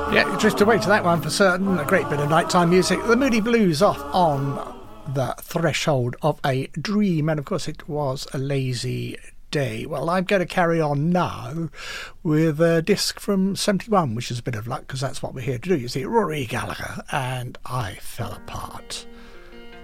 Yeah, you drift away to that one for certain. A great bit of nighttime music. The Moody Blues off on the Threshold of a Dream. And of course it was a lazy day. Well, I'm going to carry on now with a disc from 71, which is a bit of luck because that's what we're here to do. You see, Rory Gallagher and I Fell Apart.